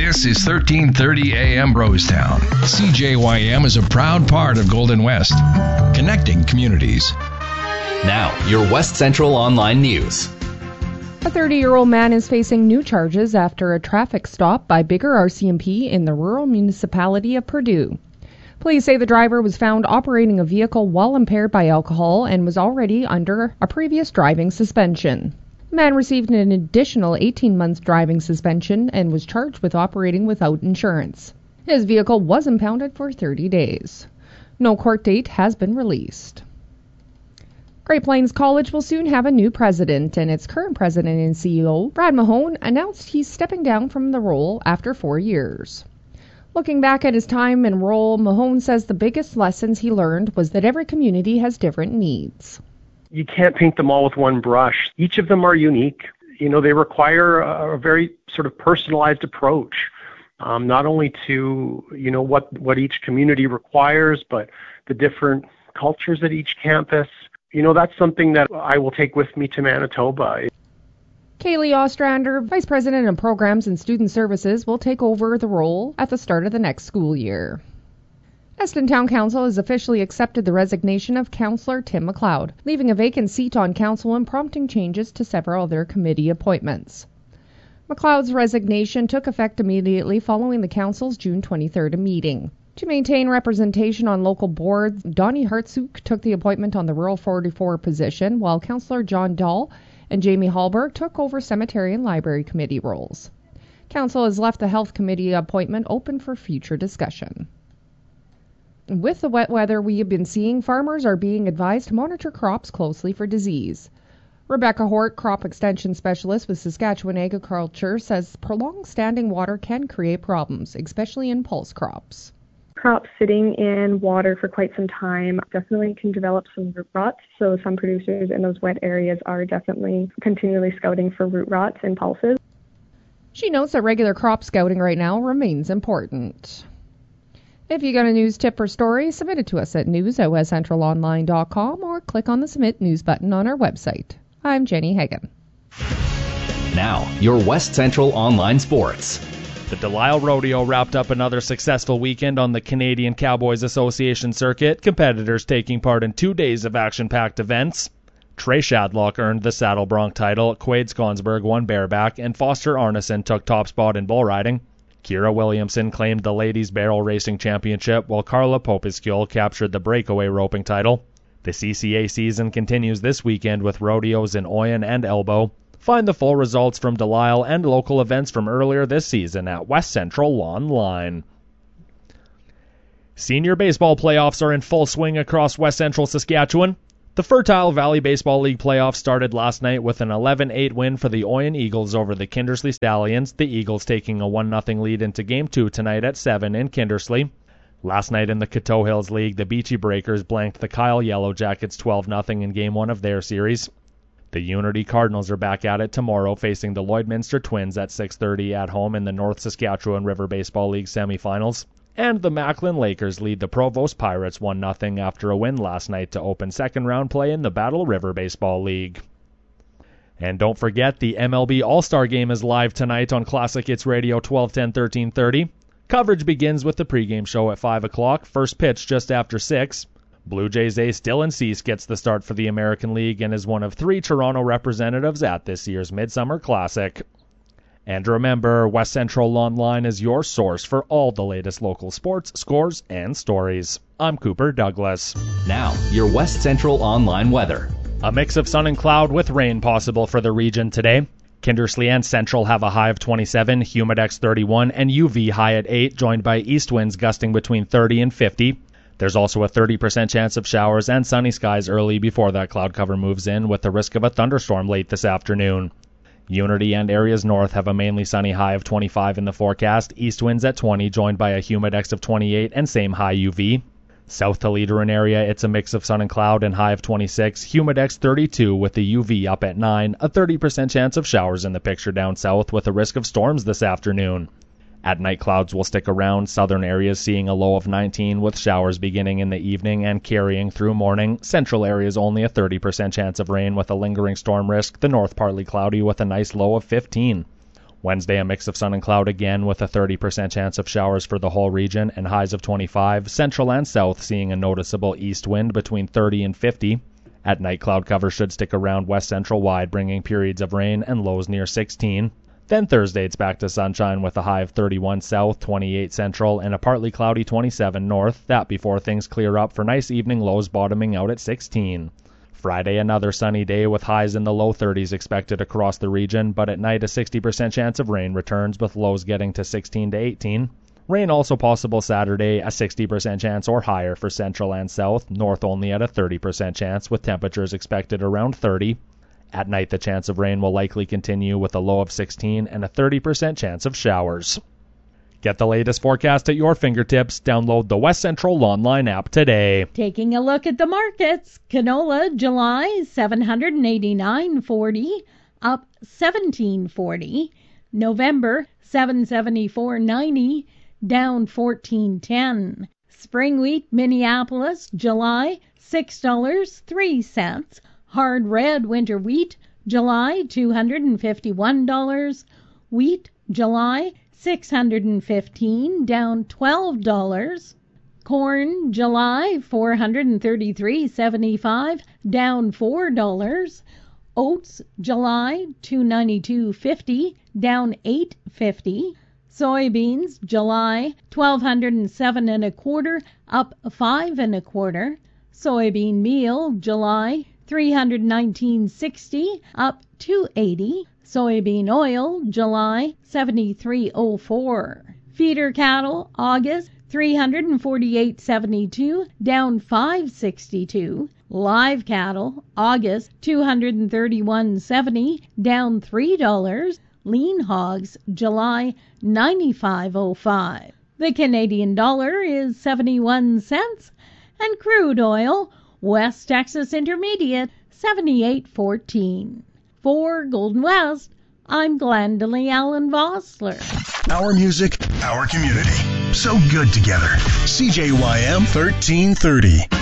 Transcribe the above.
This is 1330 AM Rosetown. CJYM is a proud part of Golden West, connecting communities. Now, your West Central Online News. A 30-year-old man is facing new charges after a traffic stop by Bigger RCMP in the rural municipality of Purdue. Police say the driver was found operating a vehicle while impaired by alcohol and was already under a previous driving suspension. The man received an additional 18 months driving suspension and was charged with operating without insurance. His vehicle was impounded for 30 days. No court date has been released. Great Plains College will soon have a new president, and its current president and CEO, Brad Mahone, announced he's stepping down from the role after 4 years. Looking back at his time and role, Mahone says the biggest lessons he learned was that every community has different needs. You can't paint them all with one brush. Each of them are unique. They require a very sort of personalized approach, not only to, what each community requires, but the different cultures at each campus. That's something that I will take with me to Manitoba. Kaylee Ostrander, Vice President of Programs and Student Services, will take over the role at the start of the next school year. Eston Town Council has officially accepted the resignation of Councillor Tim McLeod, leaving a vacant seat on council and prompting changes to several other committee appointments. McLeod's resignation took effect immediately following the council's June 23rd meeting. To maintain representation on local boards, Donnie Hartsook took the appointment on the Rural 44 position, while Councillor John Dahl and Jamie Hallberg took over Cemetery and Library Committee roles. Council has left the Health Committee appointment open for future discussion. With the wet weather we have been seeing, farmers are being advised to monitor crops closely for disease. Rebecca Hort, crop extension specialist with Saskatchewan Agriculture, says prolonged standing water can create problems, especially in pulse crops. Crops sitting in water for quite some time definitely can develop some root rots, so some producers in those wet areas are definitely continually scouting for root rots and pulses. She notes that regular crop scouting right now remains important. If you got a news tip or story, submit it to us at news@westcentralonline.com or click on the Submit News button on our website. I'm Jenny Hagan. Now, your West Central Online Sports. The Delisle Rodeo wrapped up another successful weekend on the Canadian Cowboys Association circuit, competitors taking part in 2 days of action-packed events. Trey Shadlock earned the Saddle Bronc title, Quaid Skonsberg won bareback, and Foster Arneson took top spot in bull riding. Kira Williamson claimed the Ladies Barrel Racing Championship, while Carla Popiskul captured the breakaway roping title. The CCA season continues this weekend with rodeos in Oyen and Elbow. Find the full results from Delisle and local events from earlier this season at West Central Online. Senior baseball playoffs are in full swing across West Central Saskatchewan. The Fertile Valley Baseball League playoffs started last night with an 11-8 win for the Oyen Eagles over the Kindersley Stallions, the Eagles taking a 1-0 lead into Game 2 tonight at 7 in Kindersley. Last night in the Coteau Hills League, the Beachy Breakers blanked the Kyle Yellow Jackets 12-0 in Game 1 of their series. The Unity Cardinals are back at it tomorrow, facing the Lloydminster Twins at 6:30 at home in the North Saskatchewan River Baseball League semifinals. And the Macklin Lakers lead the Provost Pirates 1-0 after a win last night to open second-round play in the Battle River Baseball League. And don't forget, the MLB All-Star Game is live tonight on Classic Hits Radio 1210 1330. Coverage begins with the pregame show at 5 o'clock, first pitch just after 6. Blue Jays ace Dylan Cease gets the start for the American League and is one of 3 Toronto representatives at this year's Midsummer Classic. And remember, West Central Online is your source for all the latest local sports, scores, and stories. I'm Cooper Douglas. Now, your West Central Online weather. A mix of sun and cloud with rain possible for the region today. Kindersley and Central have a high of 27, Humidex 31, and UV high at 8, joined by east winds gusting between 30 and 50. There's also a 30% chance of showers and sunny skies early before that cloud cover moves in, with the risk of a thunderstorm late this afternoon. Unity and areas north have a mainly sunny high of 25 in the forecast, east winds at 20, joined by a Humidex of 28 and same high UV. South to Leaderin area, it's a mix of sun and cloud and high of 26, Humidex 32 with the UV up at 9, a 30% chance of showers in the picture down south with a risk of storms this afternoon. At night, clouds will stick around, southern areas seeing a low of 19 with showers beginning in the evening and carrying through morning. Central areas only a 30% chance of rain with a lingering storm risk, the north partly cloudy with a nice low of 15. Wednesday, a mix of sun and cloud again with a 30% chance of showers for the whole region and highs of 25. Central and south seeing a noticeable east wind between 30 and 50. At night, cloud cover should stick around west central wide, bringing periods of rain and lows near 16. Then Thursday, it's back to sunshine with a high of 31 south, 28 central, and a partly cloudy 27 north. That before things clear up for nice evening lows bottoming out at 16. Friday, another sunny day with highs in the low 30s expected across the region, but at night a 60% chance of rain returns with lows getting to 16 to 18. Rain also possible Saturday, a 60% chance or higher for central and south, north only at a 30% chance with temperatures expected around 30. At night, the chance of rain will likely continue with a low of 16 and a 30% chance of showers. Get the latest forecast at your fingertips. Download the West Central Online app today. Taking a look at the markets, canola July $789.40, up $17.40. November $774.90, down $14.10. Spring wheat Minneapolis July $6.03. Hard red winter wheat July $251. Wheat July $615, down $12. Corn July $433.75, down $4. Oats July $292.50, down $8.50. Soybeans July $1,207.25, up $5.25. Soybean meal July $319.60, up $2.80. Soybean oil July $73.04. Feeder cattle August $348.72, down $5.62. Live cattle August $231.70, down $3. Lean hogs July $95.05. The Canadian dollar is 71 cents, and crude oil West Texas Intermediate 78.14. For Golden West, I'm Glendalee Allen Vossler. Our music, our community. So good together. CJYM 1330.